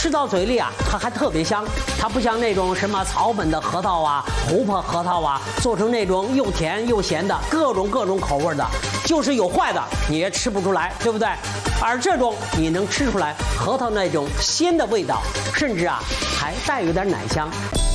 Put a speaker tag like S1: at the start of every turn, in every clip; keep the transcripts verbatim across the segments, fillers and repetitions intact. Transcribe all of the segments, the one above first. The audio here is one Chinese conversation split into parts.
S1: 吃到嘴里啊，它还特别香。它不像那种什么草本的核桃啊、琥珀核桃啊，做成那种又甜又咸的各种各种口味的，就是有坏的你也吃不出来，对不对？而这种你能吃出来核桃那种鲜的味道，甚至啊还带有点奶香。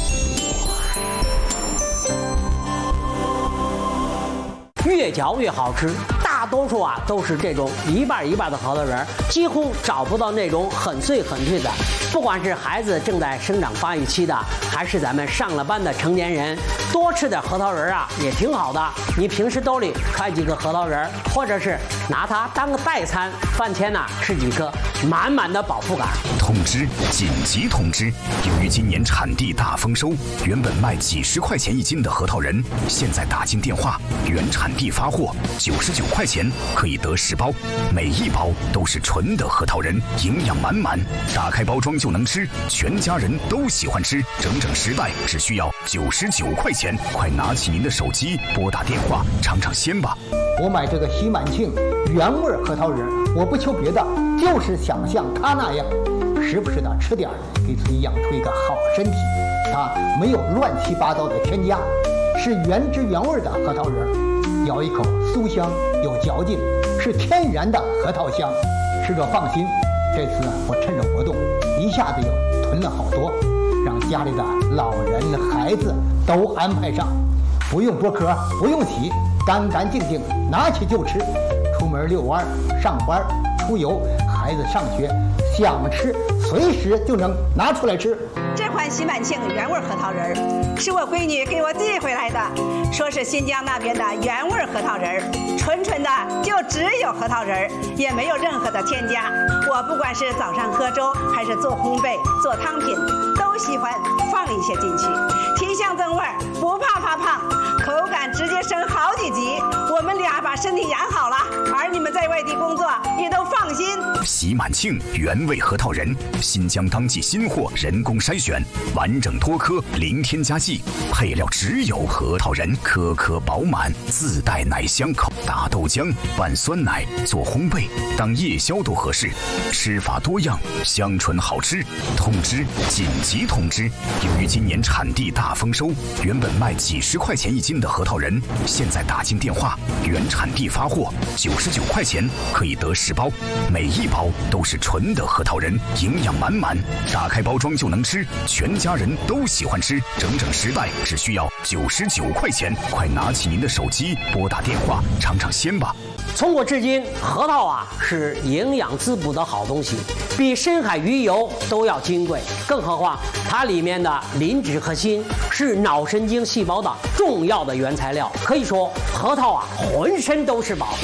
S1: 越嚼越好吃，大多数啊都是这种一半一半的核桃仁，几乎找不到那种很脆很脆的。不管是孩子正在生长发育期的，还是咱们上了班的成年人，多吃点核桃仁啊也挺好的。你平时兜里揣几个核桃仁，或者是拿它当个代餐，饭前呢吃几颗，满满的饱腹感。
S2: 通知！紧急通知！由于今年产地大丰收，原本卖几十块钱一斤的核桃仁，现在打进电话，原产地发货，九十九块钱可以得十包，每一包都是纯的核桃仁，营养满满，打开包装就能吃，全家人都喜欢吃，整整十袋只需要九十九块钱，快拿起您的手机拨打电话尝尝鲜吧。
S3: 我买这个喜满庆原味核桃仁，我不求别的，就是想像它那样，时不时的吃点，给自己养出一个好身体。它没有乱七八糟的添加，是原汁原味的核桃仁，咬一口酥香有嚼劲，是天然的核桃香，吃着放心。这次我趁着活动，一下子又囤了好多，让家里的老人孩子都安排上，不用剥壳，不用洗，干干净净拿起就吃。出门遛弯、上班、出游，孩子上学，想吃随时就能拿出来吃。
S4: 这款喜满庆原味核桃仁是我闺女给我寄回来的，说是新疆那边的原味核桃仁，纯纯的就只有核桃仁，也没有任何的添加。我不管是早上喝粥，还是做烘焙、做汤品，都喜欢放一些进去，提香增味，不怕发胖，口感直接升好几级。我们俩把身体养好了，儿女们在外地工作也都放心。
S2: 喜满庆原味核桃仁，新疆当季新货，人工筛选，完整脱壳，零添加剂，配料只有核桃仁，颗颗饱满，自带奶香口。打豆浆拌酸奶做烘焙，当夜宵都合适。吃法多样，香醇好吃。通知！紧急通知！由于今年产地大丰收，原本卖几十块钱一斤的核桃仁，现在打进电话，原产地发货，九十九块钱可以得十包，每一包都是纯的核桃仁，营养满满，打开包装就能吃，全家人都喜欢吃，整整十袋只需要九十九块钱，快拿起您的手机拨打电话尝尝鲜吧。
S1: 从古至今，核桃啊是营养滋补的好东西，比深海鱼油都要金贵。更何况它里面的磷脂和锌是脑神经细胞的重要的原材料，可以说核桃啊浑身都是宝。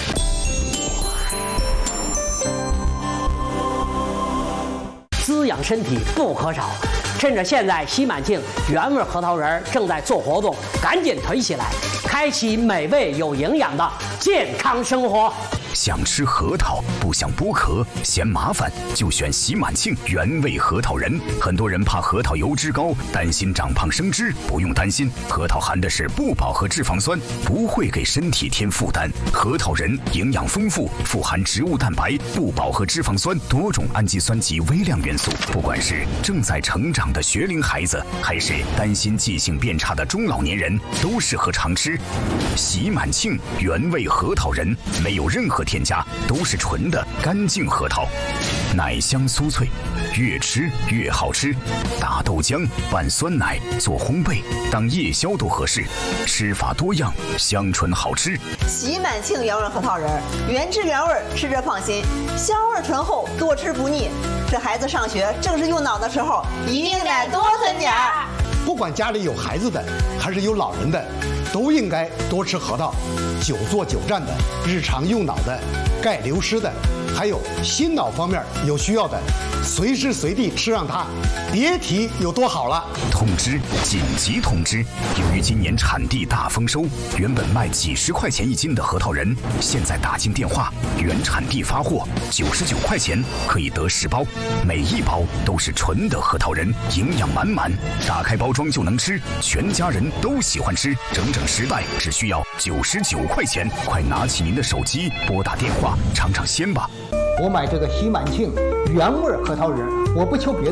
S1: 滋养身体不可少，趁着现在喜满庆原味核桃仁正在做活动，赶紧囤起来，开启美味有营养的健康生活。
S2: 想吃核桃不想剥壳嫌麻烦，就选喜满庆原味核桃仁。很多人怕核桃油脂高，担心长胖生脂，不用担心，核桃含的是不饱和脂肪酸，不会给身体添负担。核桃仁营养丰富，富含植物蛋白、不饱和脂肪酸、多种氨基酸及微量元素，不管是正在成长的学龄孩子，还是担心记性变差的中老年人，都适合常吃。喜满庆原味核桃仁没有任何添加，都是纯的干净核桃，奶香酥脆，越吃越好吃。打豆浆拌酸奶做烘焙，当夜宵都合适。吃法多样，香醇好吃。
S5: 喜满庆原味核桃仁，原汁原味，吃着放心，香味醇厚，多吃不腻。这孩子上学正是用脑的时候，一定得多囤点儿。
S6: 不管家里有孩子的，还是有老人的，都应该多吃核桃。久坐久站的，日常用脑的，钙流失的，还有心脑方面有需要的，随时随地吃上它，别提有多好了。
S2: 通知！紧急通知！由于今年产地大丰收，原本卖几十块钱一斤的核桃仁，现在打进电话，原产地发货，九十九块钱可以得十包，每一包都是纯的核桃仁，营养满满，打开包装就能吃，全家人都喜欢吃，整整十袋只需要九十九块钱，快拿起您的手机拨打电话尝尝鲜吧。
S3: 我买这个喜满庆原味核桃仁，我不求别的。